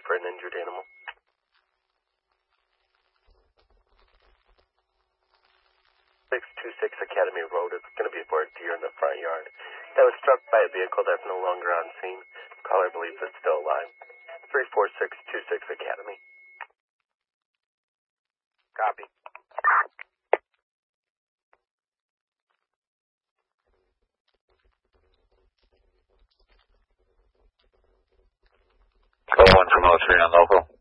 for an injured animal. 626 Academy Road. It's going to be for a deer in the front yard that was struck by a vehicle that's no longer on scene. Caller believes it's still alive. 34626 Academy. Copy. Call 1 from 03 on local.